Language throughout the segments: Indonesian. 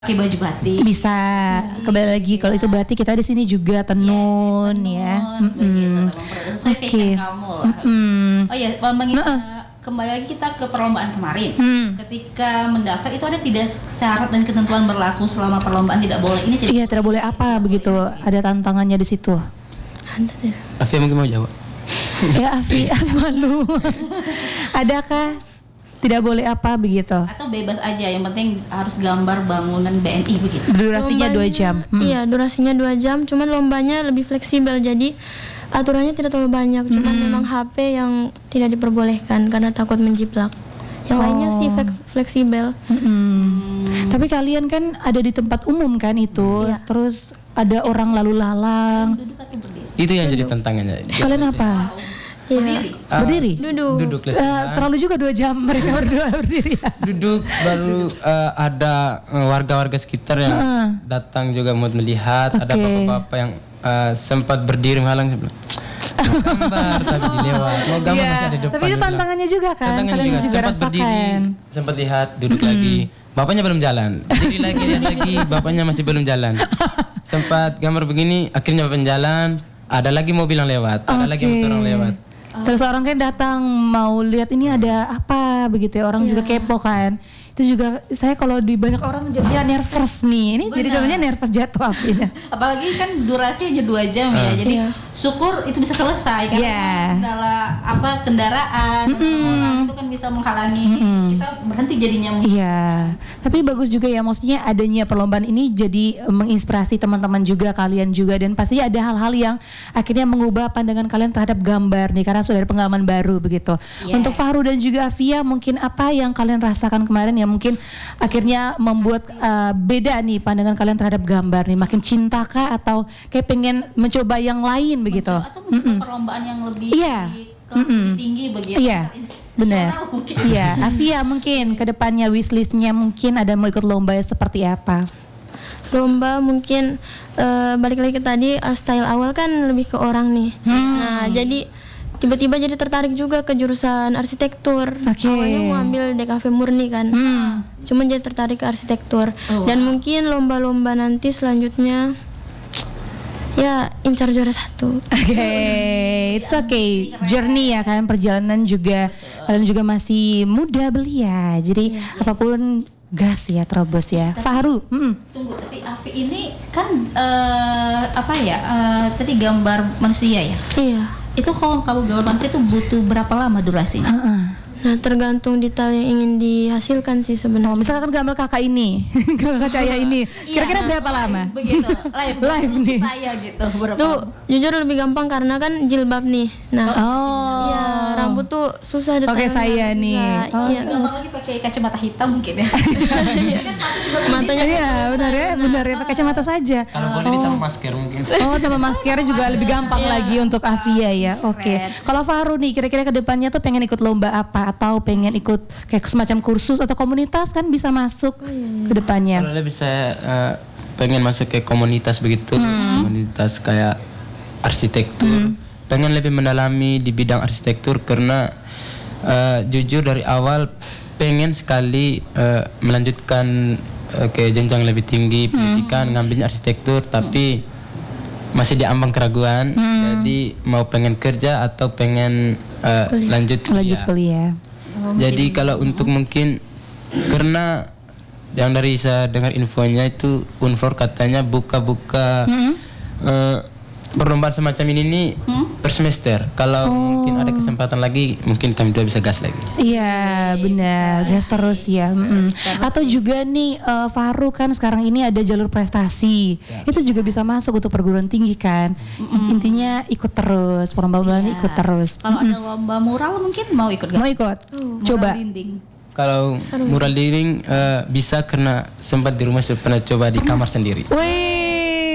pakai baju batik. Bisa. Kembali lagi kalau itu batik kita di sini juga tenun ya. Begitu, sesuai fashion kamu lah. Oh ya, kembali lagi kita ke perlombaan kemarin. Ketika mendaftar itu ada tidak syarat dan ketentuan berlaku selama perlombaan tidak boleh ini. Iya, tidak boleh apa begitu. Ada tantangannya di situ. Ada ya. Afia mungkin mau jawab. Ya Afia malu. Adakah tidak boleh apa begitu? Atau bebas aja, yang penting harus gambar bangunan BNI begitu. Durasinya 2 jam. Iya, durasinya 2 jam, cuman lombanya lebih fleksibel, jadi aturannya tidak terlalu banyak, cuman memang HP yang tidak diperbolehkan karena takut menjiplak. Yang lainnya sih fleksibel. Tapi kalian kan ada di tempat umum kan itu, terus ada orang lalu lalang. Duduk atau berdiri? Itu yang jadi tantangannya. Kalian apa? Berdiri? Duduk Terlalu juga 2 jam mereka berdua berdiri. Duduk baru ada warga-warga sekitar yang datang juga mau melihat. Ada bapak-bapak yang sempat berdiri menghalang. Gambar tapi dilewat. Mau gambar masih ada di depan. Tapi itu tantangannya juga kan. Tantangannya Kalian juga sempat rasakan. berdiri, sempat lihat, duduk lagi. Bapaknya belum jalan. Berdiri lagi, lihat lagi. Bapaknya masih belum jalan. Sempat gambar begini, akhirnya bapaknya jalan. Ada lagi mobil yang lewat, ada lagi motor yang lewat. Terus orang kan datang mau lihat ini ada apa begitu ya, orang juga kepo kan. Itu juga saya kalau di banyak orang jadinya nervous nih. Ini jadi contohnya nervous jatuh apinya. Apalagi kan durasi hanya 2 jam ya. Jadi syukur itu bisa selesai karena kendaraan orang itu kan bisa menghalangi kita berhenti jadinya. Iya. Tapi bagus juga ya, maksudnya adanya perlombaan ini jadi menginspirasi teman-teman juga, kalian juga, dan pasti ada hal-hal yang akhirnya mengubah pandangan kalian terhadap gambar nih karena sudah ada pengalaman baru begitu. Untuk Fahru dan juga Afia, mungkin apa yang kalian rasakan kemarin yang mungkin akhirnya membuat beda nih pandangan kalian terhadap gambar nih, makin cinta kah atau kayak pengen mencoba yang lain begitu? Atau mencoba perlombaan yang lebih kelas lebih tinggi begitu. Iya, benar. Iya, Afia mungkin kedepannya wishlistnya mungkin ada mau ikut lomba seperti apa? Lomba mungkin balik lagi ke tadi, art style awal kan lebih ke orang nih. Nah, jadi tiba-tiba jadi tertarik juga ke jurusan arsitektur. Awalnya mau ambil DKV murni kan, cuman jadi tertarik ke arsitektur. Dan mungkin lomba-lomba nanti selanjutnya ya incar juara 1. It's okay. Journey ya kan, perjalanan juga. Kalian juga masih muda belia. Jadi apapun gas ya, terobos ya. Fahru. Tunggu, si Afi ini kan tadi gambar manusia ya? Iya. Itu kalau kamu gambar manusia itu butuh berapa lama durasinya? Nah, tergantung detail yang ingin dihasilkan sih sebenarnya. Misalkan gambar kakak ini, gambar cahaya ini, kira-kira berapa lama? Begitu, live nih. Saya gitu, berapa? Tuh jujur lebih gampang karena kan jilbab nih. Nah, ya rambut tuh susah detailnya. Oke, saya nih. Iya. Gampang lagi pakai kacamata hitam mungkin ya. Matanya benar ya, pakai kacamata saja. Kalau boleh ditambah masker mungkin. Tambah maskernya juga lebih gampang lagi untuk Afia ya. Oke. Kalau Fahru nih, kira-kira kedepannya tuh pengen ikut lomba apa? Atau pengen ikut kayak semacam kursus atau komunitas kan bisa masuk ke depannya. Kalau lebih saya pengen masuk ke komunitas begitu, komunitas kayak arsitektur. Pengen lebih mendalami di bidang arsitektur karena jujur dari awal pengen sekali melanjutkan ke jenjang lebih tinggi pendidikan, ngambilnya arsitektur, tapi masih di ambang keraguan. Jadi mau pengen kerja atau pengen lanjut kuliah. Jadi kalau untuk mungkin karena yang dari saya dengar infonya itu Unfor katanya buka-buka perlombaan semacam ini nih per semester. Kalau mungkin ada kesempatan lagi, mungkin kami dua bisa gas lagi. Iya benar, gas terus ya. Atau juga nih Fahru kan sekarang ini ada jalur prestasi, itu juga bisa masuk untuk perguruan tinggi kan. Intinya ikut terus, perlombaan ikut terus. Kalau ada lomba mural mungkin mau ikut? Mau ikut? Coba. Kalau mural living bisa karena sempat di rumah sudah pernah coba di kamar sendiri. Wih,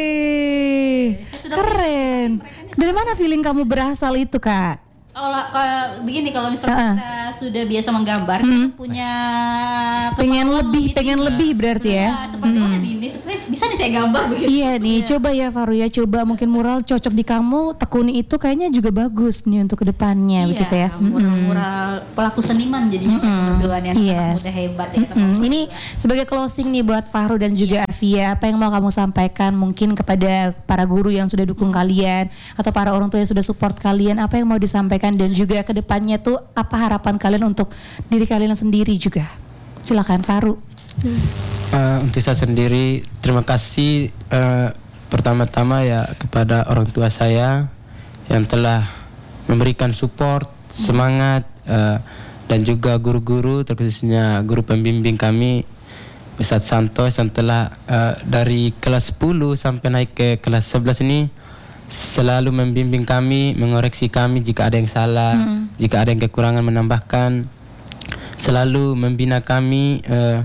keren. Dari mana feeling kamu berasal itu, Kak? Kalau kalau misalnya kita sudah biasa menggambar, kita punya pengen lebih berarti ya. Seperti mana di ini? Bisa nih saya kayak gambar begitu. Iya nih, coba ya Faru ya, coba mungkin mural cocok di kamu, tekuni itu kayaknya juga bagus nih untuk kedepannya begitu ya. Mural pelaku seniman jadinya berdua nih, anak muda hebat ya. Ini sebagai closing nih buat Faru dan juga Afia, apa yang mau kamu sampaikan mungkin kepada para guru yang sudah dukung kalian atau para orang tua yang sudah support kalian, apa yang mau disampaikan dan juga kedepannya tuh apa harapan kalian untuk diri kalian sendiri juga? Silakan Faru. Untuk saya sendiri terima kasih pertama-tama ya kepada orang tua saya yang telah memberikan support, semangat, dan juga guru-guru, terkhususnya guru pembimbing kami Ustadz Santos yang telah dari kelas 10 sampai naik ke kelas 11 ini selalu membimbing kami, mengoreksi kami jika ada yang salah, jika ada yang kekurangan menambahkan, selalu membina kami,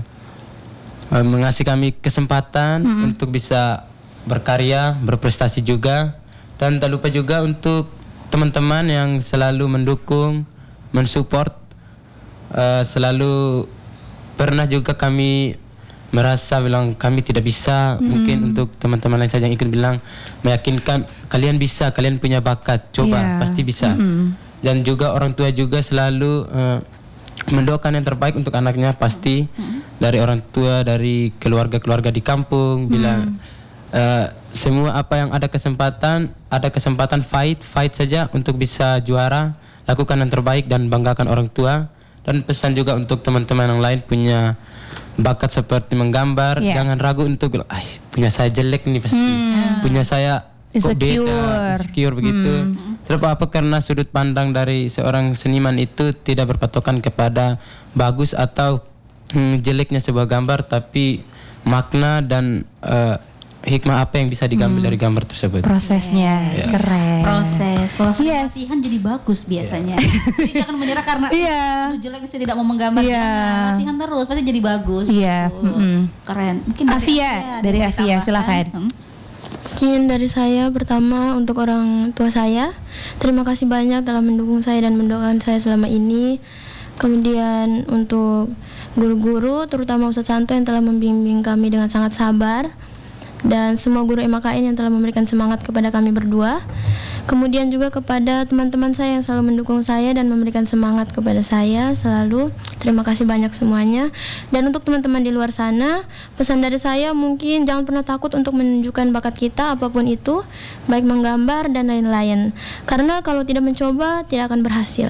mengasih kami kesempatan untuk bisa berkarya, berprestasi juga. Dan tak lupa juga untuk teman-teman yang selalu mendukung, mensupport. Selalu pernah juga kami merasa bilang kami tidak bisa. Mungkin untuk teman-teman lain saja yang ikut bilang, meyakinkan kalian bisa, kalian punya bakat, coba, pasti bisa. Dan juga orang tua juga selalu mendoakan yang terbaik untuk anaknya, pasti dari orang tua, dari keluarga-keluarga di kampung bilang semua apa yang ada kesempatan fight saja untuk bisa juara, lakukan yang terbaik dan banggakan orang tua. Dan pesan juga untuk teman-teman yang lain punya bakat seperti menggambar, jangan ragu untuk bilang punya saya jelek nih, pasti punya saya kok beda, insecure begitu. Terus apa? Karena sudut pandang dari seorang seniman itu tidak berpatokan kepada bagus atau jeleknya sebuah gambar, tapi makna dan hikmah apa yang bisa digambil dari gambar tersebut. Prosesnya keren. Proses. Kalau latihan jadi bagus biasanya. Jadi jangan menyerah karena jelek saya tidak mau menggambar. Latihan terus pasti jadi bagus. Keren. Mungkin Afia, dari Afia silakan. Mungkin dari saya pertama untuk orang tua saya, terima kasih banyak telah mendukung saya dan mendoakan saya selama ini. Kemudian untuk guru-guru, terutama Ustadz Santo yang telah membimbing kami dengan sangat sabar, dan semua guru MAKN yang telah memberikan semangat kepada kami berdua. Kemudian juga kepada teman-teman saya yang selalu mendukung saya dan memberikan semangat kepada saya selalu. Terima kasih banyak semuanya. Dan untuk teman-teman di luar sana, pesan dari saya mungkin jangan pernah takut untuk menunjukkan bakat kita apapun itu, baik menggambar dan lain-lain. Karena kalau tidak mencoba tidak akan berhasil.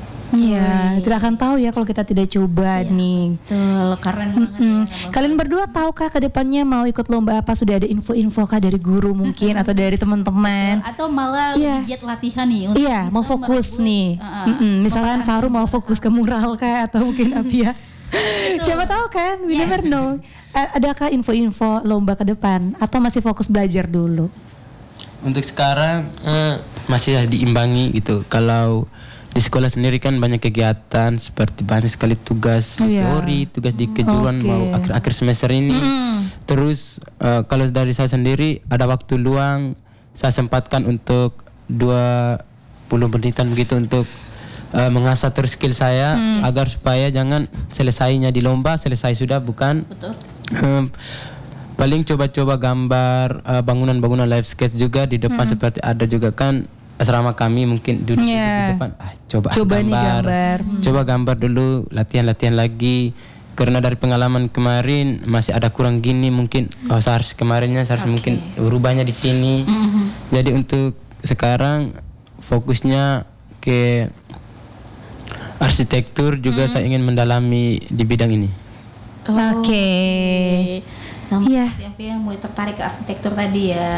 Iya, tidak akan tahu ya kalau kita tidak coba nih. Betul, keren banget ya. Kalian berdua tahukah ke depannya mau ikut lomba apa? Sudah ada info-info kah dari guru mungkin atau dari teman-teman? Atau malah giat latihan nih untuk mau fokus nih. Misalkan Faru mau fokus ke mural kah atau mungkin Afia. Siapa tahu kan, we never know. Adakah info-info lomba ke depan atau masih fokus belajar dulu? Untuk sekarang masih diimbangi gitu. Kalau di sekolah sendiri kan banyak kegiatan seperti banyak sekali tugas teori, tugas di kejuruan mau akhir semester ini. Terus kalau dari saya sendiri ada waktu luang, saya sempatkan untuk 20 menitan begitu untuk mengasah terus skill saya agar supaya jangan selesainya di lomba, selesai sudah bukan. Betul. Paling coba-coba gambar bangunan-bangunan live sketch juga di depan seperti ada juga kan asrama kami mungkin duduk di depan coba gambar. Coba gambar dulu, latihan lagi karena dari pengalaman kemarin masih ada kurang gini mungkin saya harus mungkin berubahnya di sini. Jadi untuk sekarang fokusnya ke arsitektur juga saya ingin mendalami di bidang ini. Yang mulai tertarik ke arsitektur tadi ya.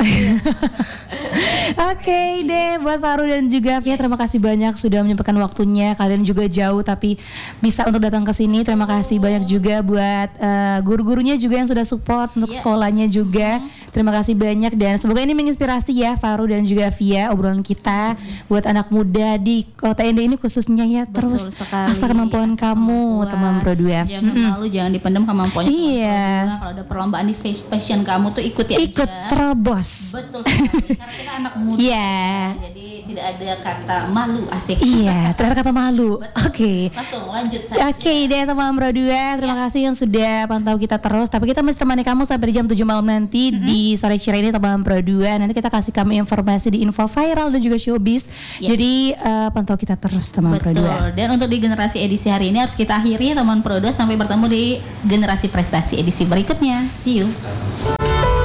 Oke deh, buat Faru dan juga Afia, terima kasih banyak sudah menyempatkan waktunya. Kalian juga jauh tapi bisa untuk datang ke sini. Terima kasih banyak juga buat guru-gurunya juga yang sudah support untuk sekolahnya juga. Terima kasih banyak dan semoga ini menginspirasi ya Faru dan juga Afia obrolan kita buat anak muda di Kota Ende ini khususnya ya. Terus asal kemampuan kamu teman berdua. Jangan malu, jangan dipendam kemampuannya. Iya. Kalau ada perlombaan di fashion kamu tuh ikut terobos. Betul sekali. Karena kita anak muda. Iya. Jadi tidak ada kata malu, asik. Iya, tidak ada kata malu. Oke. Langsung lanjut saja. Oke deh teman Pro2, terima kasih yang sudah pantau kita terus. Tapi kita masih temani kamu sampai di jam 7 malam nanti di Sore Ceria ini teman Pro2. Nanti kita kasih kamu informasi di info viral dan juga showbiz. Jadi pantau kita terus teman Pro2. Betul. Dan untuk di generasi edisi hari ini harus kita akhiri teman Pro2 sampai bertemu di generasi prestasi edisi berikutnya. See you.